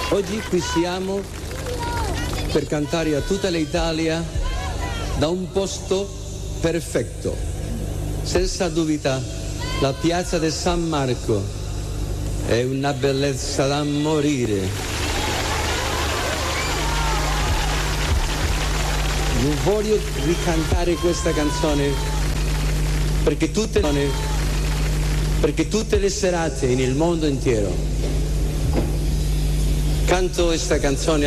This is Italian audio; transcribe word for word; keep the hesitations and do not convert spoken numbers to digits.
Oggi qui siamo per cantare a tutta l'Italia da un posto perfetto, senza dubita la piazza di San Marco è una bellezza da morire. Io voglio ricantare questa canzone perché tutte, perché tutte le serate nel mondo intero canto questa canzone